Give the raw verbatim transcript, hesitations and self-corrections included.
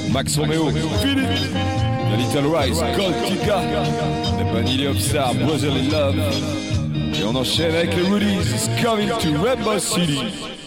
Max Romeo, Philippe, The Little Rice, Gold Tika, The Vanilla of Star, Brotherly Love. Et on enchaîne avec les Rudies, Coming to Rainbow City.